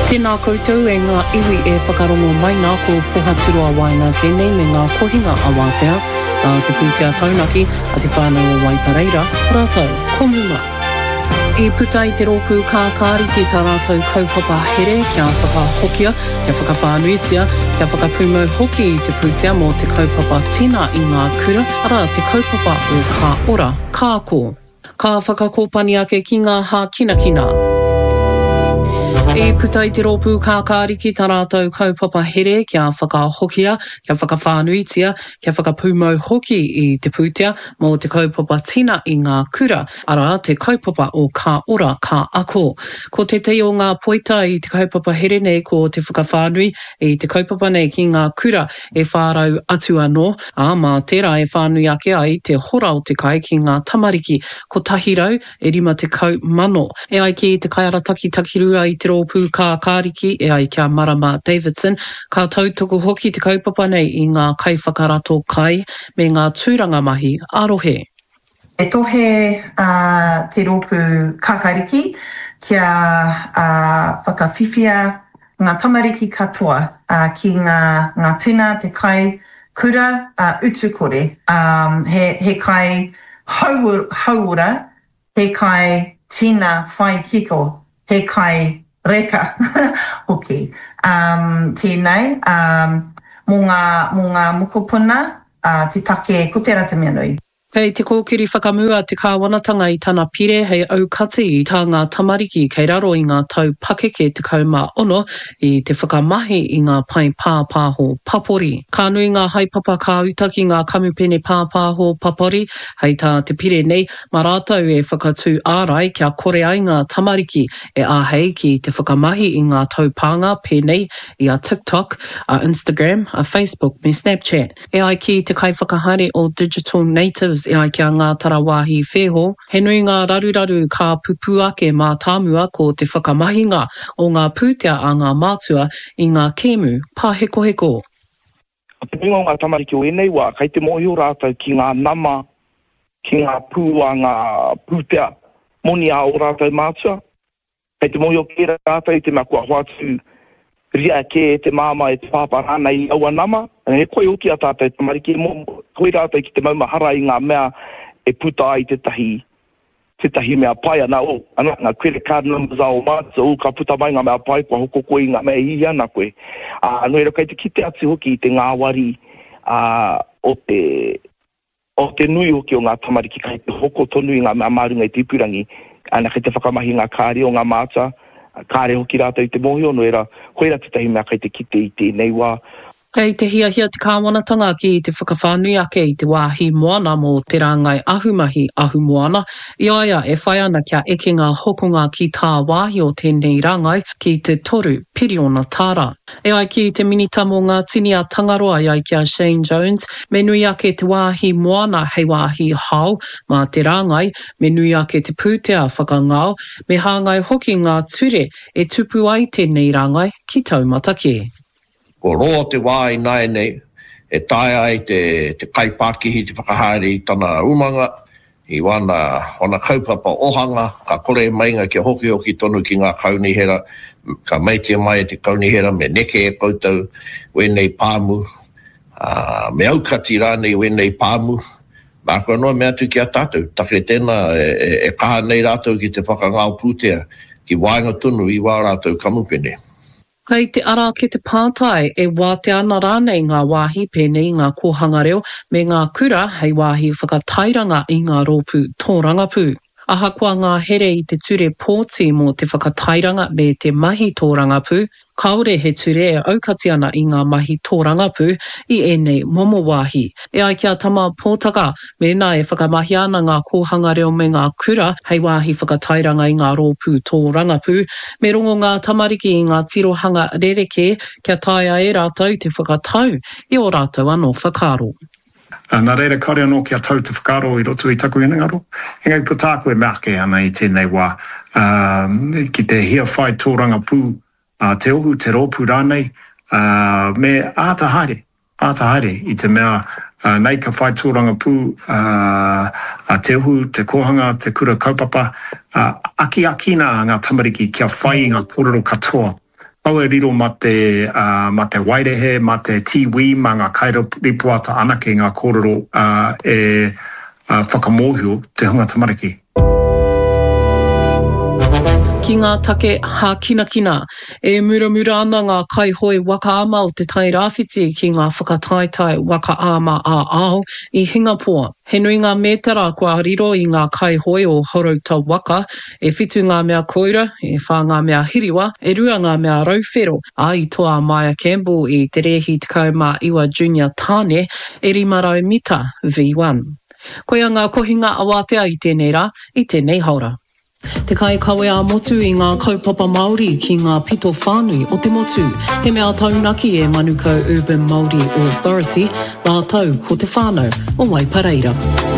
Tēnā koutou e ngā iwi e whakarongo mai ngā ko pohaturua waina tēnei me ngā kohinga a Wātea, te pūtea taunaki a te whānau o Waipareira, rātou, ko munga. I puta i te rōpū kākāri ki tā rātou kaupapa here kia whakahokia, kia whakawhānuitia, kia whakapūmau hoki i te pūtea mō te kaupapa tina i ngā kura, ara te kaupapa o ka ora, kā kō. Ka whakakōpani ake ki ngā hā kina. I puta i te rōpū kākāri ki tā rātou kaupapa here kia whakahokia, kia whakawhānuitia, kia whakapūmau hoki i te pūtea mō te kaupapa tina i ngā kura, ara te kaupapa o ka ora, ka ako. Ko te te o ngā poita i te kaupapa here nei ko te whakawhānui i te kaupapa nei ki ngā kura e whārau atu anō, mā tērā e whānui ake ai te hora o te kai ki ngā tamariki ko tahirau e 50 mano. E ai ki te kaiarataki takirua i te rōpū kākāriki e ai kia Marama Davidson, ka tautoko hoki te kaupapa nei i ngā kaiwhakarato kai me ngā tūranga mahi arohe. E tohe te rōpū kākāriki kia whakawhiwhia ngā tamariki katoa ki ngā tina te kai kura utu kore. He kai hauora, he kai tina whai kiko, he kai reka hoki. Tēnei, mō ngā mukupuna, te take ko te ratameanui. Kei te kōkiri whakamua te kāwanatanga i tāna pire hei aukati i tā ngā tamariki kei raro i ngā tau pakeke te kaumaono i te whakamahi i ngā pai pāpāho papori. Ka nui ngā haipapa ka utaki ngā kamupene pāpāho papori hei tā te pire nei, mā rātou e whakatū ārai kia kore ai ngā tamariki e āhei ki te whakamahi i ngā taupanga pēnei i a TikTok, a Instagram, a Facebook me Snapchat. E ai ki te kai whakahaere o Digital Natives e ai kia ngā tarawāhi wheho, he nui ngā raruraru ka pupu ake mā tāmua ko te whakamahinga o ngā pūtea a ngā mātua i ngā kēmu pāheko. Te mingo ngā tamariki o enei wā, kai te mohi o rātou ki ngā nama, ki ngā pūa ngā pūtea, moni a o rātou mātua. Kai te mohi o kē rātou i te makua hoatu, ria ke te māma e te pāparana i aua nama, he koe uki a tātou tamariki, koe rātou ki te maumahara i ngā mea e puta ai te tahi mea pai ana o, ngā credit card numbers a o mātua o ka puta mai ngā mea pai, kua hoko koe i ngā mea i ana koe. Nui rau kai te kite atu hoki i te ngā wari o te nui hoki o ngā tamariki, kai te hoko tonu i ngā mea marunga i te ipurangi, ana kai te whakamahi ngā kāre o ngā mātua, kāre hoki rātou i te mohi ono era, koe rā te tahi mea kai te kite i te nei wā. Kei te hiahia te kāwanatanga ki te whakawhānui ake i te wāhi moana mō te rāngai ahumahi ahu moana. I aia e whai ana kia eke ngā hokonga ki tā wāhi o tēnei rāngai ki te toru piriona tāra. E ai ki te minita mō ngā tini a tangaroa i ai kia Shane Jones, me nui ake te wāhi moana hei wāhi hau mā te rāngai, me nui ake te pūtea whakangao, me hāngai hoki ngā ture e tupu ai tēnei rāngai ki taumatake. Ko roa te wā i nai nei, e tae ai te kaipākihi te whakahaere i tana umanga, i wana kaupapa ohanga, ka kore mainga ki hoki tonu ki ngā kaunihera, ka meitia mai te kaunihera, me neke e koutou, wenei pāmu, me aukati rānei wenei pāmu, mā kua noa mea tu ki a tātou, take tēnā e kaha nei rātou ki te whakangao pūtea, ki wāinga tunu i wā rātou kamupene. Kei te ara ke te pātai e wāte ana rānei ngā wāhi pēnei ngā kōhanga reo me ngā kura hei wāhi whakatairanga i ngā rōpū tōrangapū. Ahakoa ngā here i te ture pōti mō te whakatairanga me te mahi tōrangapū, kaore he ture e aukati ana i ngā mahi tōrangapū i enei momo wāhi. E ai kia tama pōtaka, mena e whakamahi ana ngā kōhanga reo me ngā kura hei wāhi whakatairanga i ngā rōpū tōrangapū, me rongo ngā tamariki i ngā tirohanga rereke kia taia e rātou te whakatau i o rātou anō whakaro. Nā reira kore anō kia tau te whakaro i roto i taku inangaro. Engai putaku e meake ana i tēnei wā. Ki te hia whai tōranga pū, te ohu, te rōpū rānei, me ātahaere i te mea nei ka whai tōranga pū, te ohu, te kohanga, te kura kaupapa, aki nā ngā tamariki kia whai ngā kōrero katoa. aue riro ma te wairehe, ma te tiwi, ma ngā kairaripuata ana ki ngā kōrero whakamohio te hunga tamariki. Ki ngā take ha kina, e muramura ana ngā kaihoi waka ama o te tai rāwhiti ki ngā whakataitai waka ama a ao I Hingapore. He nui ngā mētara kua riro I ngā kaihoi o Horauta waka, e whitu ngā mea koira, e whā ngā mea hiriwa, e rua ngā mea rauwhero, a I toa Maya Campbell I te rehi tekau mā iwa junior tāne, e rimarau mita V1. Koia ngā kohinga awatea I tēnei rā, I tēnei haura. Te kai kawe a motu I ngā kaupapa Māori ki ngā pito whānui o te motu. He mea taunaki e Manukau Urban Māori Authority, nā tau ko te whānau o Waipareira.